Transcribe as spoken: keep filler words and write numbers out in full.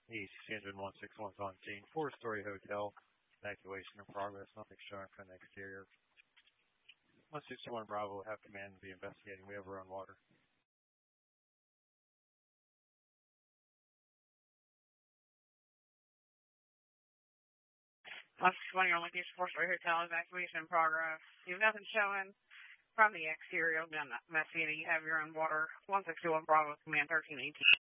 E C engine one six one's on scene. Four-story hotel. Evacuation in progress. Nothing showing from the exterior. one sixty-one Bravo will have command to be investigating. We have our own water. one sixty-one, you're on location, four-story hotel, evacuation in progress. You have nothing showing from the exterior. Done investigating. You have your own water. one sixty-one Bravo, command thirteen eighteen.